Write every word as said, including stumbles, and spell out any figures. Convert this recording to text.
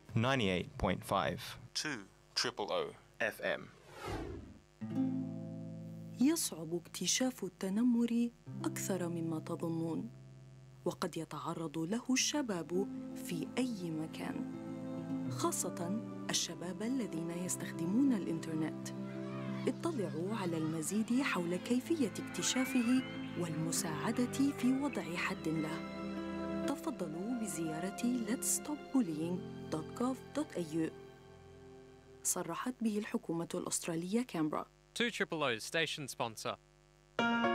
ninety-eight point five two triple O إف إم. يصعب اكتشاف التنمر أكثر مما تظنون، وقد يتعرض له الشباب في أي مكان، خاصة الشباب الذين يستخدمون الإنترنت. اطلعوا على المزيد حول كيفية اكتشافه والمساعدة في وضع حد له. تفضلوا بزيارة let's stop bullying dot gov dot A U. صرحت به الحكومة الأسترالية كامبرا. two triple O station sponsor.